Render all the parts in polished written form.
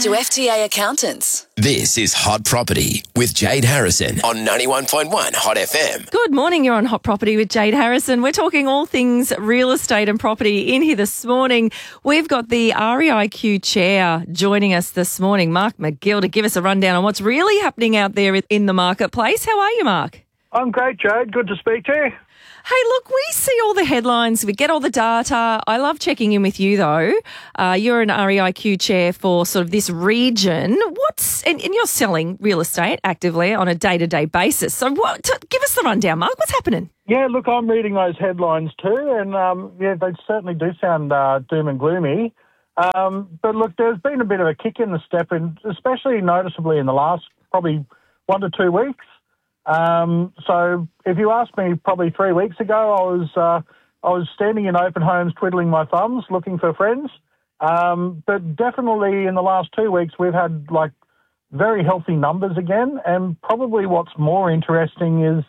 to FTA Accountants. This is Hot Property with Jade Harrison on 91.1 Hot FM. Good morning, you're on Hot Property with Jade Harrison. We're talking all things real estate and property in here this morning. We've got the REIQ chair joining us this morning, Mark McGill, to give us a rundown on what's really happening out there in the marketplace. How are you, Mark? I'm great, Jade. Good to speak to you. Hey, look, we see all the headlines, we get all the data. I love checking in with you, though. You're an REIQ chair for sort of this region. And you're selling real estate actively on a day-to-day basis. So give us the rundown, Mark. What's happening? Yeah, look, I'm reading those headlines too, and they certainly do sound doom and gloomy. But look, there's been a bit of a kick in the step, and especially noticeably in the last probably 1 to 2 weeks. So if you asked me probably 3 weeks ago, I was standing in open homes twiddling my thumbs looking for friends. But definitely in the last 2 weeks, we've had like very healthy numbers again. And probably what's more interesting is,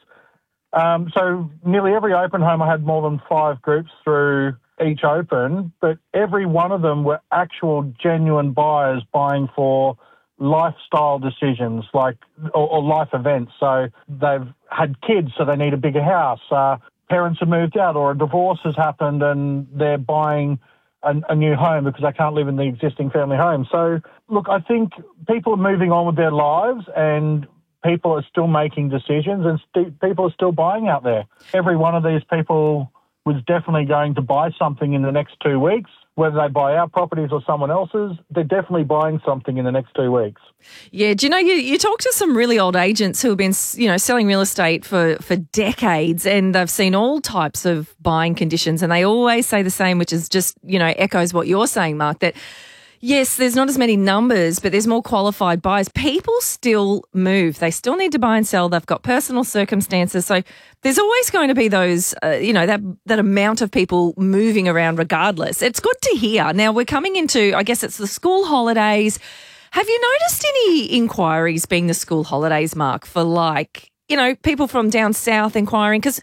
so nearly every open home I had more than 5 groups through each open, but every one of them were actual genuine buyers buying for lifestyle decisions or life events. So they've had kids, so they need a bigger house. Parents have moved out, or a divorce has happened and they're buying a new home because they can't live in the existing family home. So look, I think people are moving on with their lives and people are still making decisions and people are still buying out there. Every one of these people was definitely going to buy something in the next 2 weeks. Whether they buy our properties or someone else's, they're definitely buying something in the next 2 weeks. Yeah, do you know, you talk to some really old agents who have been, selling real estate for decades, and they've seen all types of buying conditions, and they always say the same, which is just, echoes what you're saying, Mark, that yes, there's not as many numbers, but there's more qualified buyers. People still move. They still need to buy and sell. They've got personal circumstances. So there's always going to be those, that amount of people moving around regardless. It's good to hear. Now, we're coming into, I guess it's the school holidays. Have you noticed any inquiries being the school holidays, Mark, for people from down south inquiring? Because,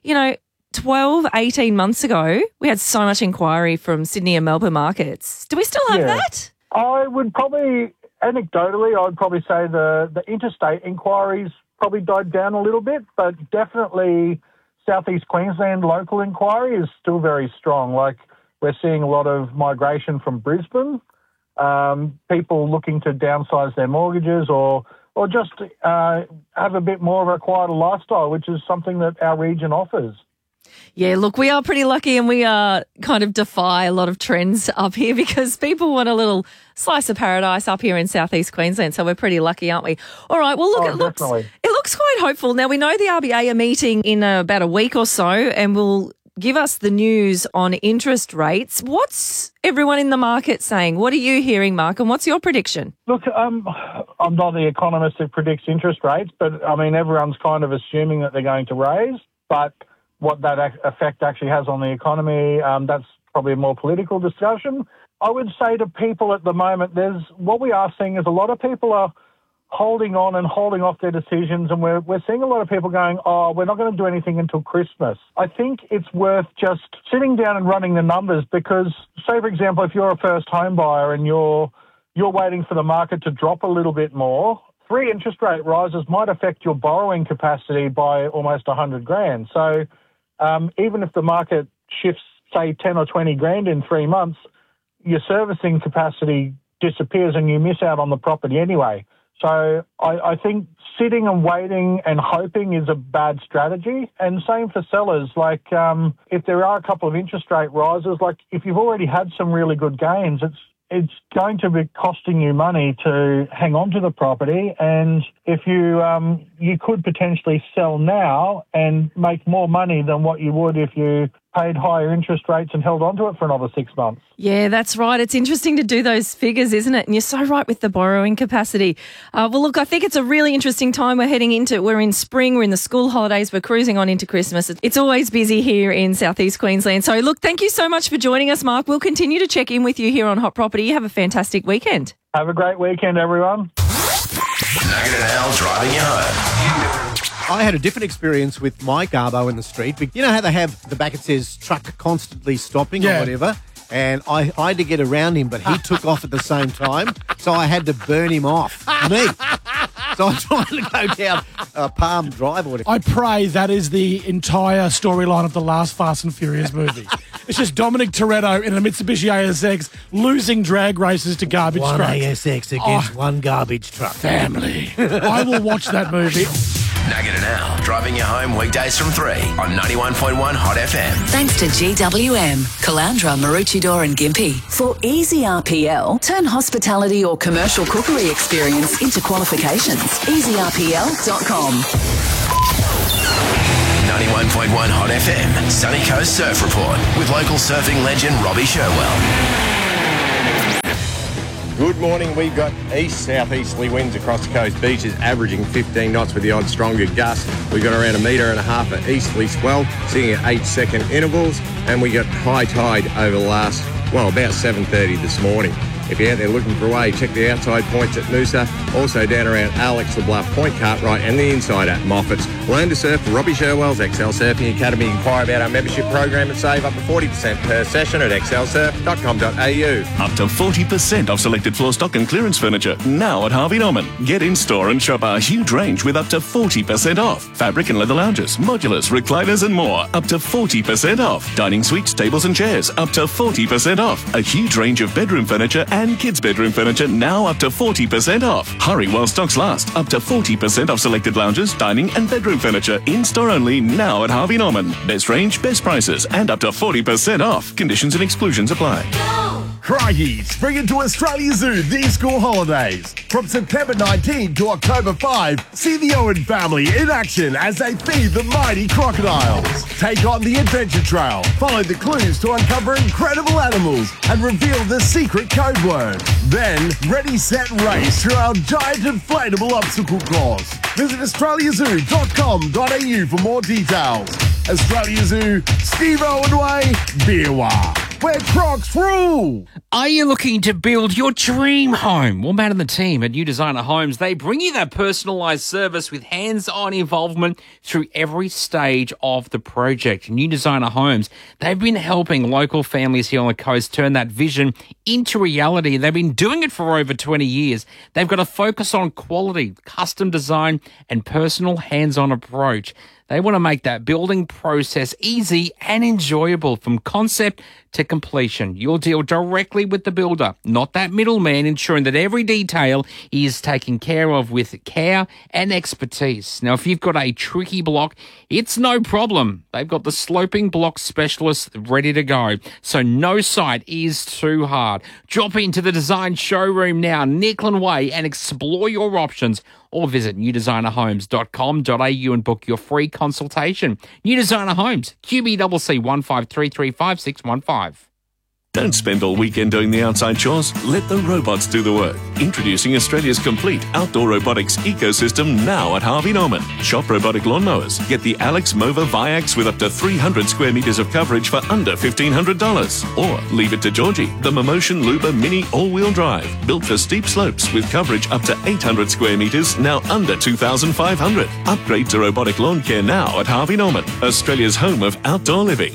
12, 18 months ago, we had so much inquiry from Sydney and Melbourne markets. Do we still have that? I would probably, anecdotally, I'd probably say the interstate inquiries probably died down a little bit, but definitely Southeast Queensland local inquiry is still very strong. Like, we're seeing a lot of migration from Brisbane, people looking to downsize their mortgages or just have a bit more of a quieter lifestyle, which is something that our region offers. Yeah, look, we are pretty lucky and we kind of defy a lot of trends up here because people want a little slice of paradise up here in Southeast Queensland, so we're pretty lucky, aren't we? All right, well, look, it looks quite hopeful. Now, we know the RBA are meeting in about a week or so and will give us the news on interest rates. What's everyone in the market saying? What are you hearing, Mark, and what's your prediction? Look, I'm not the economist that predicts interest rates, but, everyone's kind of assuming that they're going to raise, but what that effect actually has on the economy, that's probably a more political discussion. I would say to people at the moment, what we are seeing is a lot of people are holding on and holding off their decisions, and we're seeing a lot of people going, we're not going to do anything until Christmas. I think it's worth just sitting down and running the numbers because, say, for example, if you're a first home buyer and you're waiting for the market to drop a little bit more, 3 interest rate rises might affect your borrowing capacity by almost $100,000. So even if the market shifts, say, 10 or 20 grand in 3 months, your servicing capacity disappears and you miss out on the property anyway. So I think sitting and waiting and hoping is a bad strategy. And same for sellers. Like, if there are a couple of interest rate rises, like if you've already had some really good gains, it's going to be costing you money to hang on to the property. And if you could potentially sell now and make more money than what you would if you paid higher interest rates and held on to it for another 6 months. Yeah, that's right. It's interesting to do those figures, isn't it? And you're so right with the borrowing capacity. Well, look, I think it's a really interesting time we're heading into. We're in spring, we're in the school holidays, we're cruising on into Christmas. It's always busy here in Southeast Queensland. So, look, thank you so much for joining us, Mark. We'll continue to check in with you here on Hot Property. You have a fantastic weekend. Have a great weekend, everyone. Nugget and Al driving you home. I had a different experience with my Garbo in the street. You know how they have the back it says truck constantly stopping or whatever? and I had to get around him, but he took off at the same time, so I had to burn him off. Me. So I'm trying to go down Palm Drive or whatever. I pray that is the entire storyline of the last Fast and Furious movie. It's just Dominic Toretto in a Mitsubishi ASX losing drag races to garbage One trucks. ASX against one garbage truck. Family. I will watch that movie. Nugget and Al, driving you home weekdays from 3 on 91.1 Hot FM. Thanks to GWM, Calandra, Maroochydore and Gympie. For easy RPL, turn hospitality or commercial cookery experience into qualifications. EasyRPL.com. 91.1 Hot FM, Sunny Coast Surf Report with local surfing legend Robbie Sherwell. Good morning. We've got east-southeasterly winds across the coast beaches, averaging 15 knots with the odd stronger gust. We've got around 1.5 metres of easterly swell, sitting at 8-second intervals, and we got high tide over the last, about 7:30 this morning. If you're out there looking for a wave, check the outside points at Noosa, also down around Alex the Bluff, Point Cartwright, and the inside at Moffat's. Learn to surf for Robbie Sherwell's XL Surfing Academy. Inquire about our membership program and save up to 40% per session at xlsurf.com.au. Up to 40% off selected floor stock and clearance furniture now at Harvey Norman. Get in store and shop our huge range with up to 40% off. Fabric and leather lounges, modulars, recliners and more up to 40% off. Dining suites, tables and chairs up to 40% off. A huge range of bedroom furniture and kids' bedroom furniture now up to 40% off. Hurry while stocks last. Up to 40% off selected lounges, dining and bedroom furniture in store only now at Harvey Norman. Best range, best prices and up to 40% off. Conditions and exclusions apply. Crikey's bring it to Australia Zoo these school holidays. From September 19 to October 5, see the Owen family in action as they feed the mighty crocodiles. Take on the adventure trail, follow the clues to uncover incredible animals and reveal the secret code word. Then, ready, set, race through our giant inflatable obstacle course. Visit australiazoo.com.au for more details. Australia Zoo, Steve Owen Way, Beerwah, where Crocs rule. Are you looking to build your dream home? Well, Matt and the team at New Designer Homes, they bring you that personalised service with hands-on involvement through every stage of the project. New Designer Homes, they've been helping local families here on the coast turn that vision into reality. They've been doing it for over 20 years. They've got a focus on quality, custom design and personal hands-on approach. They want to make that building process easy and enjoyable from concept to completion. You'll deal directly with the builder, not that middleman, ensuring that every detail is taken care of with care and expertise. Now, if you've got a tricky block, it's no problem. They've got the sloping block specialists ready to go, so no site is too hard. Drop into the design showroom now, Nicklin Way, and explore your options, or visit newdesignerhomes.com.au and book your free consultation. New Designer Homes, QBCC 15335615. Don't spend all weekend doing the outside chores. Let the robots do the work. Introducing Australia's complete outdoor robotics ecosystem now at Harvey Norman. Shop robotic lawnmowers. Get the Alex Mova Viax with up to 300 square metres of coverage for under $1,500. Or leave it to Georgie, the Momotion Luba Mini all-wheel drive. Built for steep slopes with coverage up to 800 square metres, now under $2,500. Upgrade to robotic lawn care now at Harvey Norman, Australia's home of outdoor living.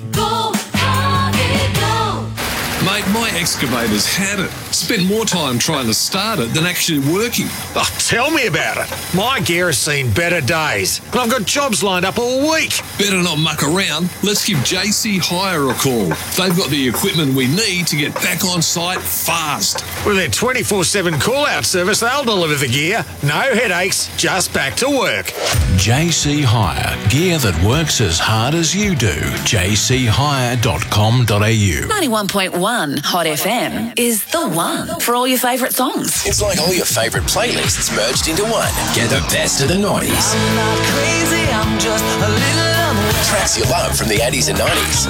Mate, my excavator's had it. Spent more time trying to start it than actually working. Oh, tell me about it. My gear has seen better days, and I've got jobs lined up all week. Better not muck around. Let's give JC Hire a call. They've got the equipment we need to get back on site fast. With their 24/7 call-out service, they'll deliver the gear. No headaches, just back to work. JC Hire. Gear that works as hard as you do. jchire.com.au. 91.1 Hot FM is the one for all your favourite songs. It's like all your favourite playlists merged into one. Get the best of the 90s. I'm not crazy, I'm just a little unaware. Tracks you love from the 80s and 90s.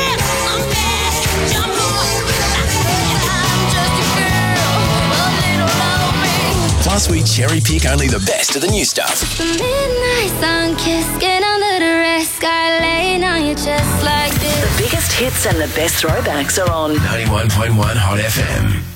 Plus, we cherry pick only the best of the new stuff. The midnight sun kiss, get under the red sky, laying on your chest like this. The biggest hits and the best throwbacks are on 91.1 Hot FM.